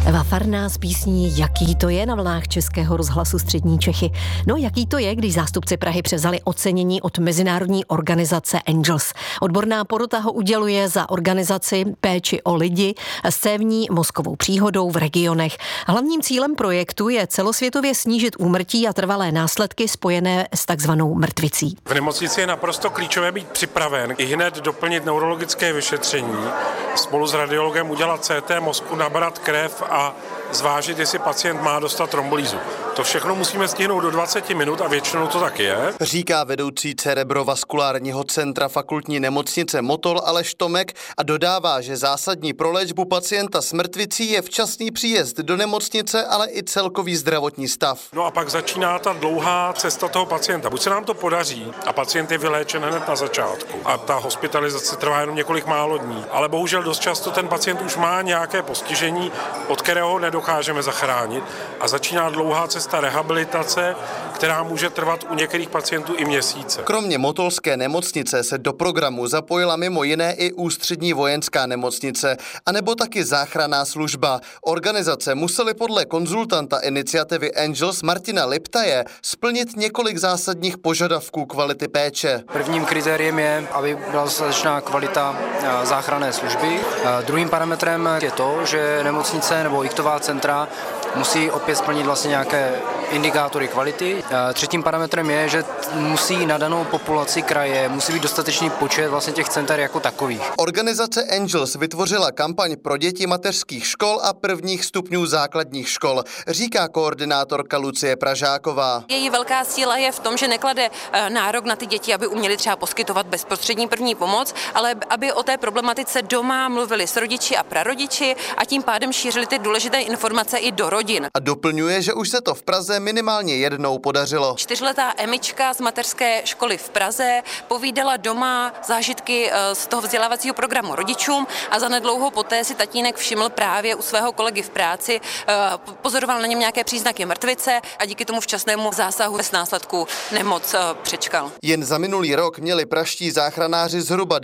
Eva Farná s písní Jaký to je na vlnách Českého rozhlasu Střední Čechy. No, jaký to je, když zástupci Prahy převzali ocenění od mezinárodní organizace Angels. Odborná porota ho uděluje za organizaci péči o lidi s cévní mozkovou příhodou v regionech. Hlavním cílem projektu je celosvětově snížit úmrtí a trvalé následky spojené s takzvanou mrtvicí. V nemocnici je naprosto klíčové být připraven i hned doplnit neurologické vyšetření, spolu s radiologem udělat CT mozku, nabrat krev a zvážit, jestli pacient má dostat trombolýzu. To všechno musíme stihnout do 20 minut a většinou to tak je. Říká vedoucí cerebrovaskulárního centra fakultní nemocnice Motol Aleš Tomek a dodává, že zásadní pro léčbu pacienta s mrtvicí je včasný příjezd do nemocnice, ale i celkový zdravotní stav. No a pak začíná ta dlouhá cesta toho pacienta. Buď se nám to podaří a pacient je vyléčen hned na začátku a ta hospitalizace trvá jenom několik málo dní, ale bohužel dost často ten pacient už má nějaké postižení, od kterého nedokážeme zachránit a začíná dlouhá cesta rehabilitace, která může trvat u některých pacientů i měsíce. Kromě motolské nemocnice se do programu zapojila mimo jiné i Ústřední vojenská nemocnice, anebo taky záchranná služba. Organizace musely podle konzultanta iniciativy Angels Martina Liptaje splnit několik zásadních požadavků kvality péče. Prvním kritériem je, aby byla dostatečná kvalita záchranné služby. Druhým parametrem je to, že nemocnice nebo iktová centra musí opět splnit vlastně nějaké indikátory kvality. Třetím parametrem je, že musí na danou populaci kraje, musí být dostatečný počet vlastně těch center jako takových. Organizace Angels vytvořila kampaň pro děti mateřských škol a prvních stupňů základních škol, říká koordinátorka Lucie Pražáková. Její velká síla je v tom, že neklade nárok na ty děti, aby uměli třeba poskytovat bezprostřední první pomoc, ale aby o té problematice doma mluvili s rodiči a prarodiči a tím pádem šířili ty důležité informace i do rodin. A doplňuje, že už se to v Praze minimálně jednou podařilo. 4letá Emička z mateřské školy v Praze povídala doma zážitky z toho vzdělávacího programu rodičům a zanedlouho poté si tatínek všiml právě u svého kolegy v práci, pozoroval na něm nějaké příznaky mrtvice a díky tomu včasnému zásahu bez následků nemoc přečkal. Jen za minulý rok měli praští záchranáři zhruba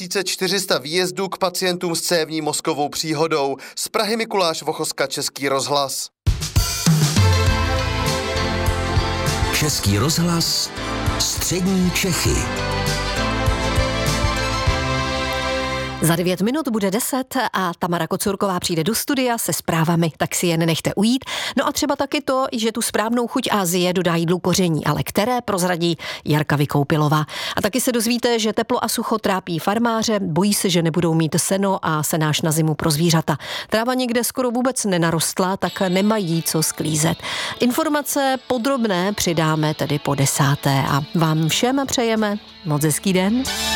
2400 výjezdů k pacientům s cévní mozkovou příhodou. Z Prahy Mikuláš Vochoska, Český rozhlas. Český rozhlas, Střední Čechy. Za 9 minut bude 10 a Tamara Kocurková přijde do studia se zprávami, tak si je nenechte ujít. No a třeba taky to, že tu správnou chuť Asie dodá jídlu koření, ale které prozradí Jarka Vykoupilová. A taky se dozvíte, že teplo a sucho trápí farmáře, bojí se, že nebudou mít seno a senáš na zimu pro zvířata. Tráva někde skoro vůbec nenarostla, tak nemají co sklízet. Informace podrobné přidáme tedy po 10. a vám všem přejeme moc hezký den.